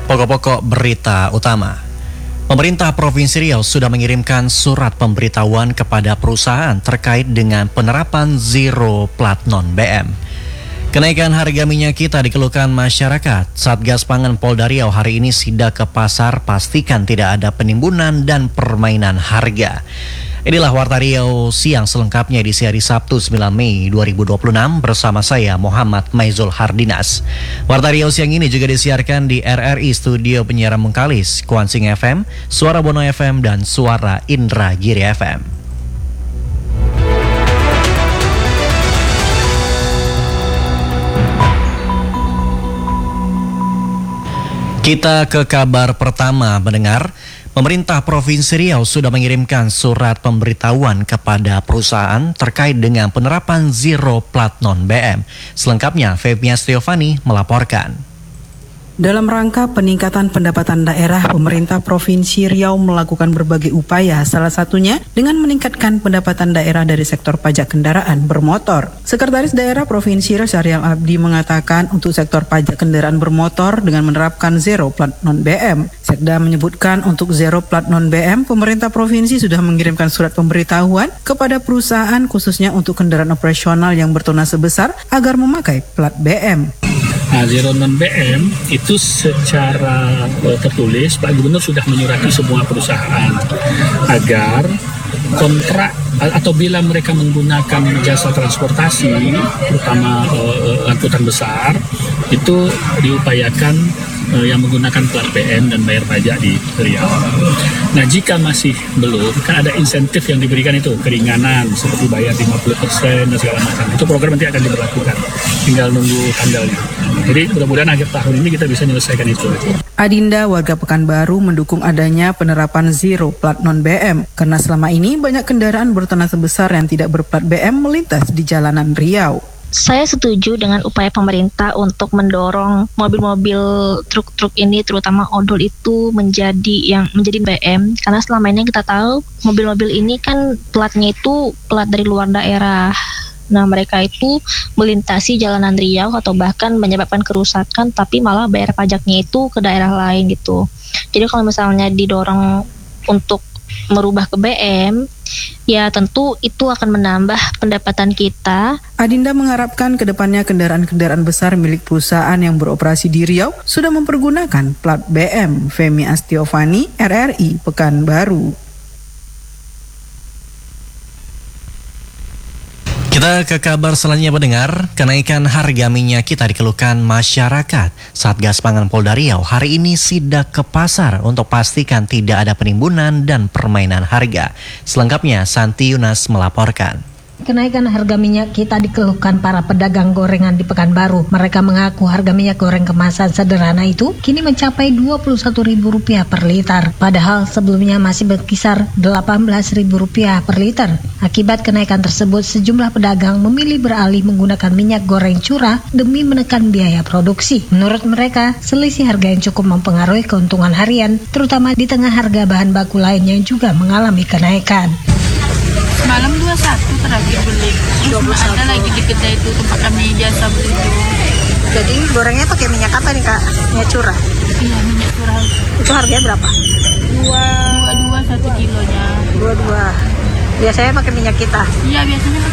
Pokok-pokok berita utama. Pemerintah Provinsi Riau sudah mengirimkan surat pemberitahuan kepada perusahaan terkait dengan penerapan zero plat non-BM. Kenaikan harga minyak kita dikeluhkan masyarakat. Satgas Pangan Polda Riau hari ini sidak ke pasar, pastikan tidak ada penimbunan dan permainan harga. Inilah Warta Riau siang selengkapnya di hari Sabtu 9 Mei 2026 bersama saya Muhammad Maizul Hardinas. Warta Riau siang ini juga disiarkan di RRI Studio Penyiaran Mengkalis, Kuansing FM, Suara Bono FM, dan Suara Indragiri FM. Kita ke kabar pertama mendengar. Pemerintah Provinsi Riau sudah mengirimkan surat pemberitahuan kepada perusahaan terkait dengan penerapan zero plat non-BM. Selengkapnya, Feby Astiovani melaporkan. Dalam rangka peningkatan pendapatan daerah, pemerintah Provinsi Riau melakukan berbagai upaya, salah satunya dengan meningkatkan pendapatan daerah dari sektor pajak kendaraan bermotor. Sekretaris Daerah Provinsi Riau Syahrial Abdi mengatakan untuk sektor pajak kendaraan bermotor dengan menerapkan zero plat non-BM. Sekda menyebutkan untuk zero plat non-BM, pemerintah provinsi sudah mengirimkan surat pemberitahuan kepada perusahaan khususnya untuk kendaraan operasional yang bertonnase besar agar memakai plat BM. Nah, zero non-BM itu secara tertulis Pak Gubernur sudah menyurati semua perusahaan agar kontrak atau bila mereka menggunakan jasa transportasi, terutama angkutan besar, itu diupayakan yang menggunakan plat BM dan bayar pajak di Riau. Nah, jika masih belum, kan ada insentif yang diberikan itu, keringanan seperti bayar 50% dan segala macam. Itu program nanti akan diberlakukan, tinggal nunggu tanggalnya. Jadi mudah-mudahan akhir tahun ini kita bisa menyelesaikan itu. Adinda, warga Pekanbaru, mendukung adanya penerapan zero plat non-BM karena selama ini banyak kendaraan bertonnase besar yang tidak berplat BM melintas di jalanan Riau. Saya setuju dengan upaya pemerintah untuk mendorong mobil-mobil truk-truk ini, terutama odol itu menjadi BM, karena selama ini kita tahu mobil-mobil ini kan platnya itu plat dari luar daerah. Nah, mereka itu melintasi jalanan Riau atau bahkan menyebabkan kerusakan, tapi malah bayar pajaknya itu ke daerah lain gitu. Jadi kalau misalnya didorong untuk merubah ke BM, ya tentu itu akan menambah pendapatan kita. Adinda mengharapkan kedepannya kendaraan-kendaraan besar milik perusahaan yang beroperasi di Riau sudah mempergunakan plat BM. Feby Astiovani, RRI Pekanbaru. Kita ke kabar selanjutnya mendengar, kenaikan harga minyak kita dikeluhkan masyarakat. Satgas Pangan Polda Riau hari ini sidak ke pasar untuk pastikan tidak ada penimbunan dan permainan harga. Selengkapnya Santi Yunas melaporkan. Kenaikan harga minyak kita dikeluhkan para pedagang gorengan di Pekanbaru. Mereka mengaku harga minyak goreng kemasan sederhana itu kini mencapai Rp21.000 per liter. Padahal sebelumnya masih berkisar Rp18.000 per liter. Akibat kenaikan tersebut, sejumlah pedagang memilih beralih menggunakan minyak goreng curah demi menekan biaya produksi. Menurut mereka, selisih harga yang cukup mempengaruhi keuntungan harian, terutama di tengah harga bahan baku lain yang juga mengalami kenaikan. Malam 21 terakhir beli. Terus ada lagi di kedai itu tempat kami jasa beli itu. Jadi gorengnya pakai minyak apa nih Kak? Minyak curah? Iya, minyak curah. Itu harganya berapa? 22 1 kilonya. 22. Biasanya pakai minyak kita? Iya, biasanya